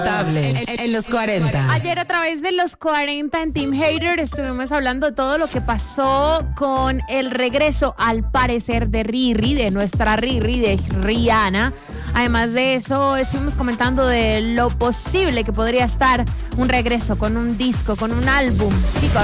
En los 40. Ayer a través de los 40 en Team Hater estuvimos hablando de todo lo que pasó con el regreso, al parecer, de Riri, de nuestra Riri, de Rihanna. Además de eso, estuvimos comentando de lo posible que podría estar un regreso con un disco, con un álbum. Chicos,